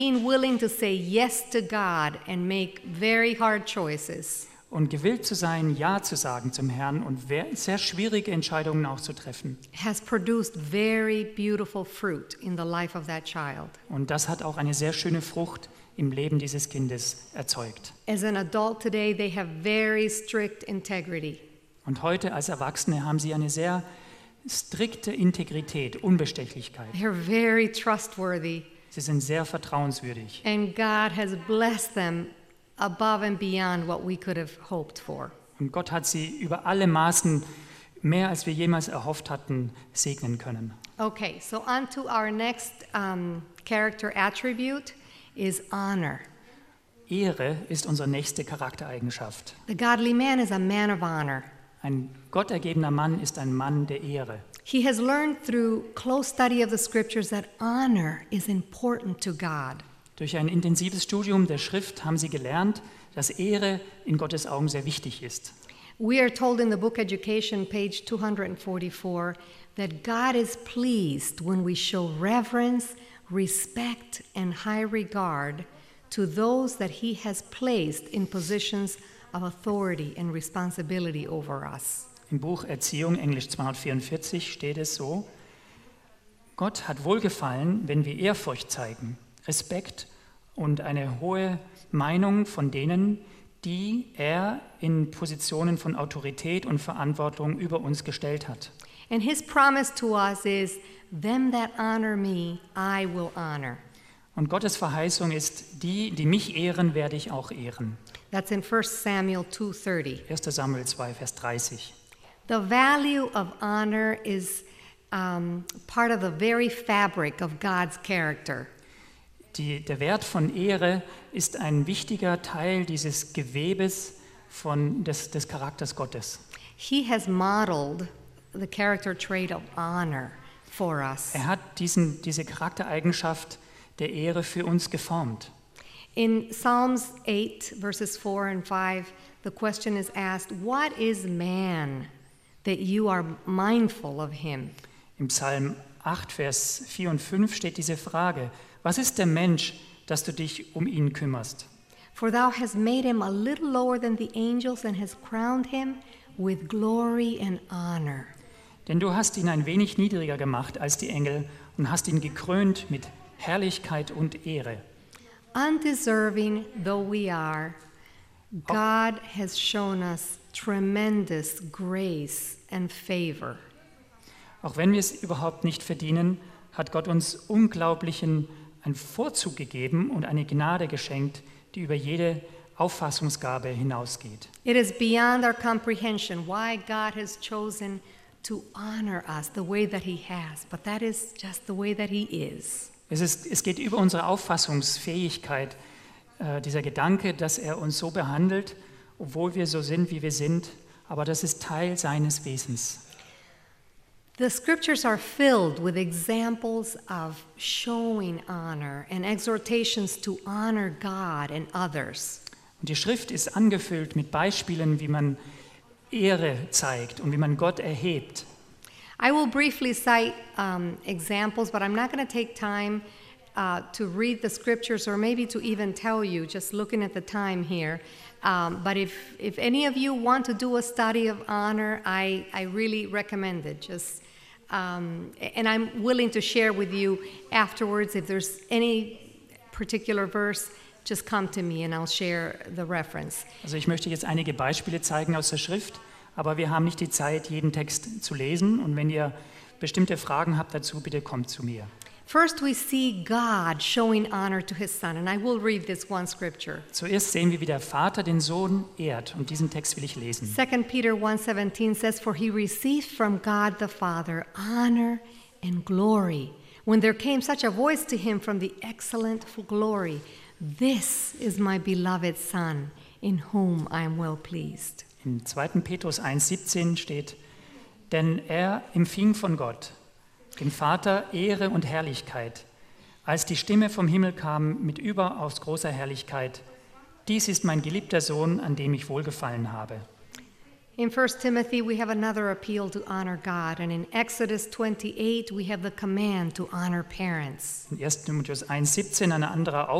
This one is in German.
being willing to say yes to God and make very hard choices Und gewillt zu sein, Ja zu sagen zum Herrn und sehr schwierige Entscheidungen auch zu treffen. has produced very beautiful fruit in the life of that child. Und das hat auch eine sehr schöne Frucht im Leben dieses Kindes erzeugt. As an adult today, they have very strict integrity. Und heute als Erwachsene haben sie eine sehr strikte Integrität, Unbestechlichkeit. They're very trustworthy, Sie sind sehr vertrauenswürdig. and God has blessed them above and beyond what we could have hoped for. Und Gott hat sie über alle Maßen, mehr als wir jemals erhofft hatten, segnen können. Okay, so on to our next character attribute is honor. Ehre ist unsere nächste Charaktereigenschaft. The godly man is a man of honor. Ein gottergebener Mann ist ein Mann der Ehre. He has learned through close study of the scriptures that honor is important to God. Durch ein intensives Studium der Schrift haben sie gelernt, dass Ehre in Gottes Augen sehr wichtig ist. We are told in the book Education, page 244, that God is pleased when we show reverence, respect, and high regard to those that He has placed in positions of authority and responsibility over us. Im Buch Erziehung, Englisch 244, steht es so: Gott hat Wohlgefallen, wenn wir Ehrfurcht zeigen, Respekt und eine hohe Meinung von denen, die er in Positionen von Autorität und Verantwortung über uns gestellt hat. And His promise to us is, them that honor me, I will honor. Und Gottes Verheißung ist, die mich ehren, werde ich auch ehren. That's in 1 Samuel 2:30. 1. Samuel 2, Vers 30. The value of honor is part of the very fabric of God's character. Der Wert von Ehre ist ein wichtiger Teil dieses Gewebes des Charakters Gottes. He has modeled the character trait of honor for us. Er hat diese Charaktereigenschaft der Ehre für uns geformt. In Psalms 8, verses 4 and 5, the question is asked, what is man that you are mindful of him? Im Psalm 8, Vers 4 und 5 steht diese Frage: Was ist der Mensch, dass du dich um ihn kümmerst? For thou hast made him a little lower than the angels and hast crowned him with glory and honor. Denn du hast ihn ein wenig niedriger gemacht als die Engel und hast ihn gekrönt mit Herrlichkeit und Ehre. Undeserving though we are, God has shown us tremendous grace and favor. Auch wenn wir es überhaupt nicht verdienen, hat Gott uns einen Vorzug gegeben und eine Gnade geschenkt, die über jede Auffassungsgabe hinausgeht. It is beyond our comprehension why God has chosen to honor us the way that He has, but that is just the way that He is. Es geht über unsere Auffassungsfähigkeit, dieser Gedanke, dass er uns so behandelt, obwohl wir so sind, wie wir sind, aber das ist Teil seines Wesens. The scriptures are filled with examples of showing honor and exhortations to honor God and others. Und die Schrift ist angefüllt mit Beispielen, wie man Ehre zeigt und wie man Gott erhebt. I will briefly cite examples, but I'm not going to take time to read the scriptures or maybe to even tell you, just looking at the time here. But if any of you want to do a study of honor, I really recommend it. And I'm willing to share with you afterwards. If there's any particular verse, just come to me and I'll share the reference. Also ich möchte jetzt einige Beispiele zeigen aus der Schrift, aber wir haben nicht die Zeit, jeden Text zu lesen. Und wenn ihr bestimmte Fragen habt dazu, bitte kommt zu mir. First, we see God showing honor to His Son, and I will read this one scripture. Zuerst sehen wir, wie der Vater den Sohn ehrt, und diesen Text will ich lesen. 2 Peter 1:17 says, "For he received from God the Father honor and glory, when there came such a voice to him from the excellent glory, this is my beloved Son, in whom I am well pleased." In 2. Petrus 1,17 steht: Denn er empfing von Gott, dem Vater, Ehre und Herrlichkeit, als die Stimme vom Himmel kam mit überaus großer Herrlichkeit: Dies ist mein geliebter Sohn, an dem ich wohlgefallen habe. In 1 Timothy, we have another appeal to honor God, and in Exodus 28, we have the command to honor parents. In 1. Timotheus 1,17 eine andere